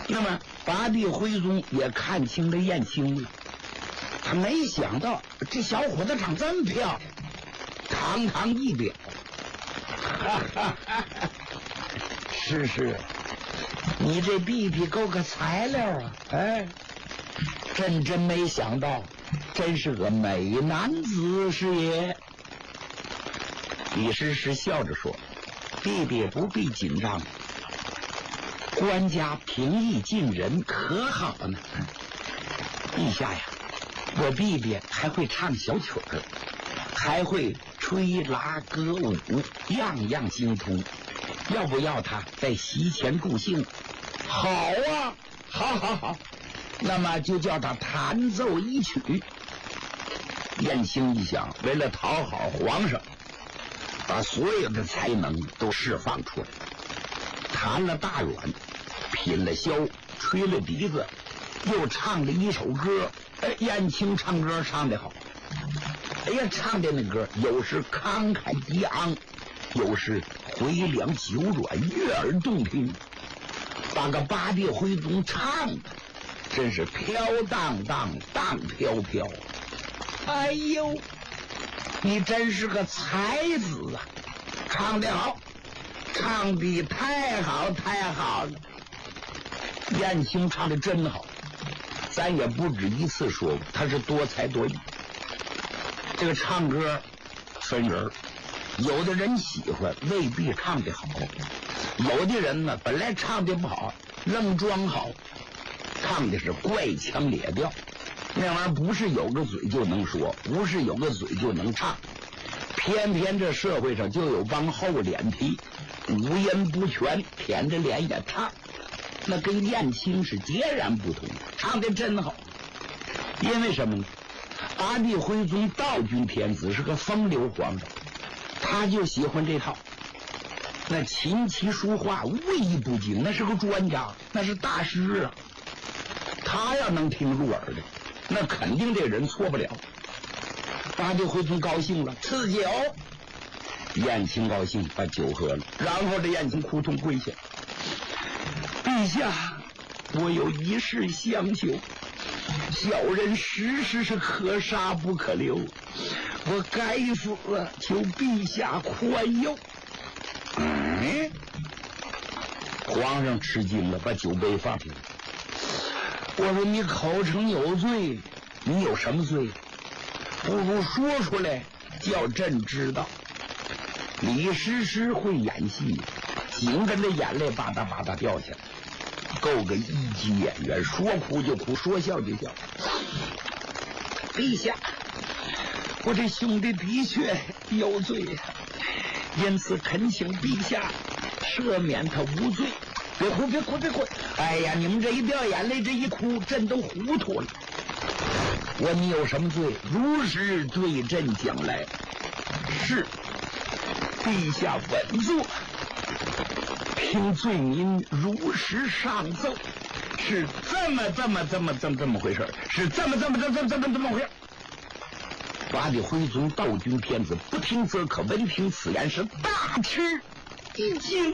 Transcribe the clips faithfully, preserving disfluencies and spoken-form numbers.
那么八弟徽宗也看清了燕青了，他没想到这小伙子长这么漂亮，堂堂一表。哈哈哈哈，是是，你这婢婢够个材料啊！哎，真真没想到，真是个美男子是也。李师师笑着说：“婢婢不必紧张，官家平易近人，可好呢？陛下呀，我婢婢还会唱小曲儿，还会吹拉歌舞，样样精通。要不要他在席前助兴？”“好啊，好好好，那么就叫他弹奏一曲。”燕青一想，为了讨好皇上，把所有的才能都释放出来，弹了大阮，品了箫，吹了笛子，又唱了一首歌。哎，燕青唱歌唱得好，哎呀，唱的那歌有时慷慨激昂，有时回凉久软，悦耳动听，把个八弟徽宗唱的真是飘荡荡，荡飘飘。哎呦，你真是个才子啊！唱得好，唱得太好太好了。燕青唱得真好，咱也不止一次说过，他是多才多艺。这个唱歌分人，有的人喜欢未必唱得好，有的人呢本来唱得不好，愣装好，唱的是怪腔咧调。那玩意儿不是有个嘴就能说，不是有个嘴就能唱，偏偏这社会上就有帮厚脸皮，五音不全，舔着脸也唱，那跟燕青是截然不同，唱得真好。因为什么呢？八弟徽宗道君天子是个风流皇上，他就喜欢这套。那琴棋书画无一不精，那是个专家，那是大师啊。他要能听入耳的，那肯定这人错不了。八弟徽宗高兴了，赐酒。燕青高兴，把酒喝了，然后这燕青扑通跪下：“陛下，我有一事相求，小人实实是可杀不可留，我该死，求陛下宽宥。”嗯，皇上吃惊了，把酒杯放下。我说：“你口称有罪，你有什么罪？不如说出来，叫朕知道。”李师师会演戏，紧跟着眼泪吧嗒吧嗒掉下来，够个一级演员，说哭就哭，说笑就笑。陛下，我这兄弟的确有罪呀，因此恳请陛下赦免他无罪。别哭别哭别哭！哎呀，你们这一掉眼泪，这一哭，朕都糊涂了。我你有什么罪？如实对朕讲来。是，陛下稳坐，听罪民如实上奏。是这么这么这么这么这么回事，是这么这么这么这么这么回事。八弟徽宗道君天子不听则可，闻听此言是大吃一惊。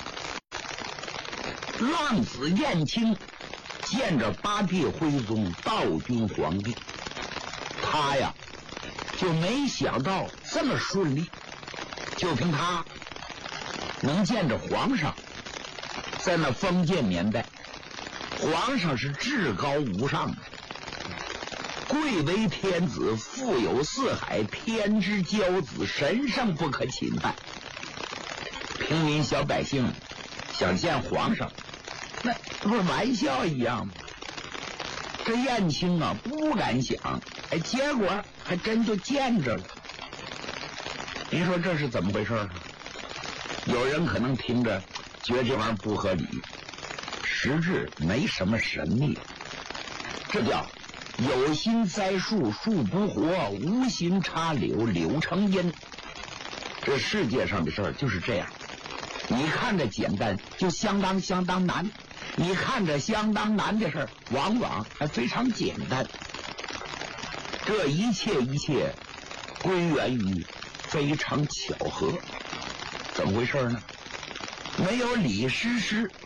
浪子燕青见着八弟徽宗道君皇帝，他呀就没想到这么顺利，就凭他能见着皇上。在那封建年代，皇上是至高无上的，贵为天子，富有四海，天之骄子，神圣不可侵犯。平民小百姓想见皇上，那不是玩笑一样吗？这燕青啊不敢想，哎，结果还真就见着了。您说这是怎么回事呢？有人可能听着觉得这玩意儿不合理，实质没什么神秘，这叫有心栽树树不活，无心插柳柳成荫。这世界上的事儿就是这样，你看着简单，就相当相当难；你看着相当难的事儿，往往还非常简单。这一切一切归源于非常巧合。怎么回事呢？没有李师师，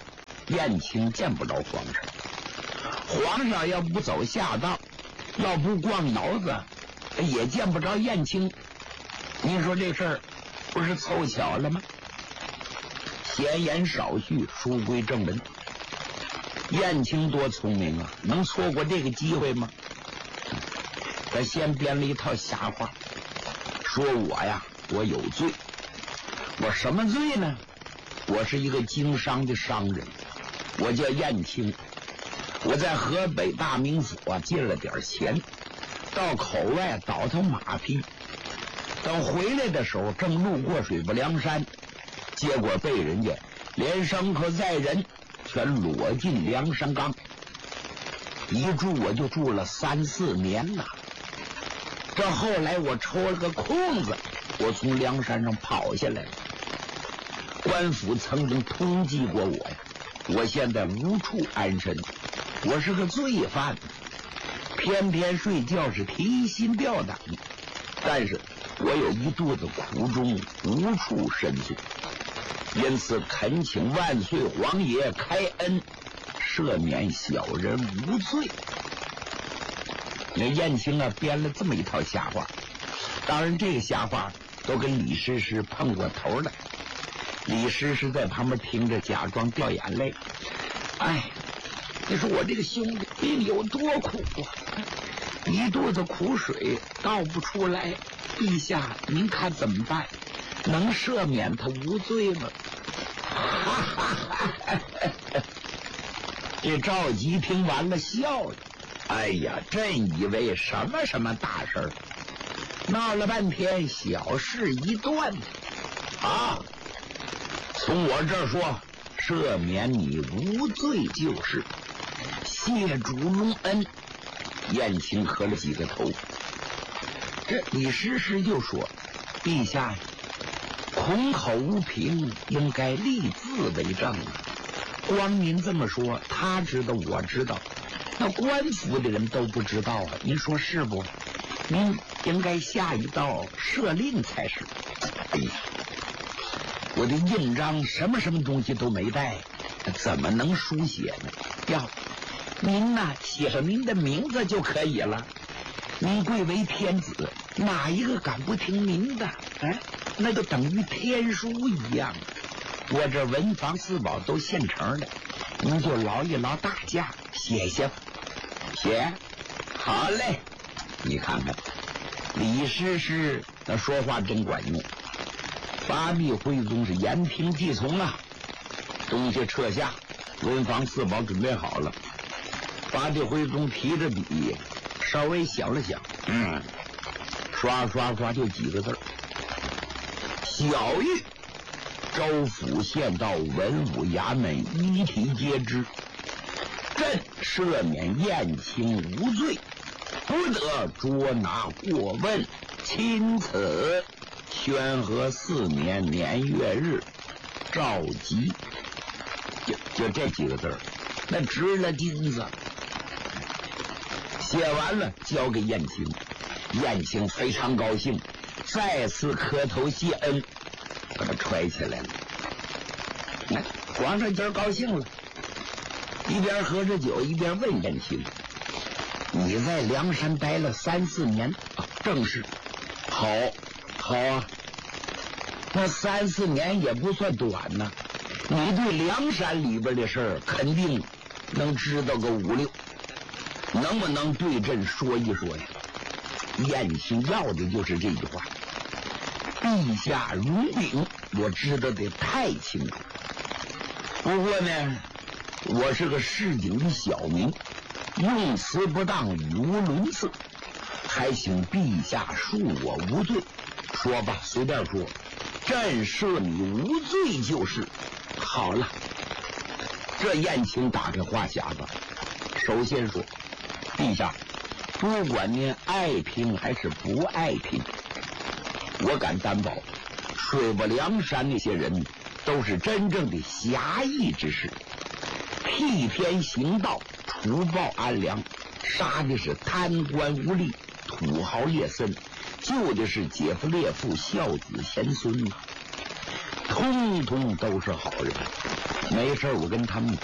燕青见不着皇上。皇上要不走下道，要不逛脑子，也见不着燕青。您说这事儿不是凑巧了吗？闲言少叙，书归正文。燕青多聪明啊，能错过这个机会吗？他先编了一套瞎话，说我呀，我有罪。我什么罪呢？我是一个经商的商人，我叫燕青。我在河北大名府啊借了点钱，到口外倒腾马匹。等回来的时候，正路过水泊梁山，结果被人家连牲口载人全裸进梁山岗，一住我就住了三四年呐。这后来我抽了个空子，我从梁山上跑下来了。官府曾经通缉过我呀，我现在无处安身，我是个罪犯，偏偏睡觉是提心吊胆，但是我有一肚子苦衷，无处申诉，因此恳请万岁皇爷开恩，赦免小人无罪。那燕青啊编了这么一套瞎话，当然这个瞎话都跟李师师碰过头了。李师师在旁边听着，假装掉眼泪。哎，你说我这个兄弟病有多苦啊，一肚子苦水倒不出来，陛下您看怎么办？能赦免他无罪吗？这赵佶听完了笑了，哎呀，真以为什么什么大事儿，闹了半天小事一段啊！从我这儿说，赦免你无罪就是，谢主隆恩。燕青磕了几个头。这李师师就说：“陛下，孔口无凭，应该立字为证啊。光您这么说，他知道，我知道，那官府的人都不知道啊，您说是不？您应该下一道赦令才是。哎呀，我的印章什么什么东西都没带，怎么能书写呢？要您呐，写上您的名字就可以了。您贵为天子，哪一个敢不听您的？哎，那就等于天书一样。我这文房四宝都现成的，您就劳一劳大驾，写写吧。写，好嘞。你看看，李师师那说话真管用。八臂徽宗是言听计从啊，东西撤下，文房四宝准备好了。八臂徽宗提着笔，稍微想了想，嗯，刷刷刷就几个字儿：小玉州府县道文武衙门一体皆知，朕赦免燕青无罪，不得捉拿过问，钦此宣和四年年月日，召集。就就这几个字儿，那值了金子。写完了，交给燕青。燕青非常高兴，再次磕头谢恩，把他揣起来了。那皇上今儿高兴了，一边喝着酒，一边问燕青：“你在梁山待了三四年？”啊，正是。好，好啊。那三四年也不算短呢。你对梁山里边的事儿肯定能知道个五六，能不能对朕说一说呀？燕青要的就是这句话。陛下如禀，我知道的太清楚。不过呢，我是个市井的小民，用词不当，语无伦次，还请陛下恕我无罪。说吧，随便说，朕赦你无罪就是。好了，这燕青打开话匣子，首先说，陛下，不管您爱听还是不爱听，我敢担保，水泊梁山那些人都是真正的侠义之士，替天行道，除暴安良，杀的是贪官污吏、土豪劣绅，救的是姐夫烈父、孝子贤孙，通通都是好人。没事我跟他们